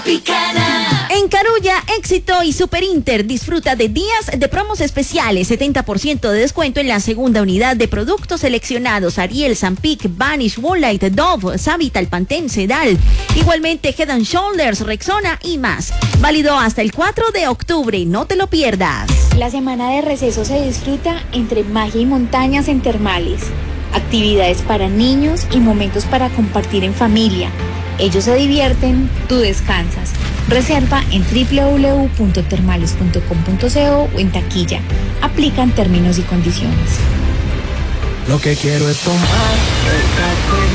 Picana. En Carulla, Éxito y Super Inter disfruta de días de promos especiales, 70% de descuento en la segunda unidad de productos seleccionados: Ariel, Zampic, Vanish, Woolite, Dove, Savital, Pantene, Sedal, igualmente Head and Shoulders, Rexona y más. Válido hasta el 4 de octubre, no te lo pierdas. La semana de receso se disfruta entre magia y montañas en Termales. Actividades para niños y momentos para compartir en familia. Ellos se divierten, tú descansas. Reserva en www.termales.com.co o en taquilla. Aplican términos y condiciones. Lo que quiero es tomar el café.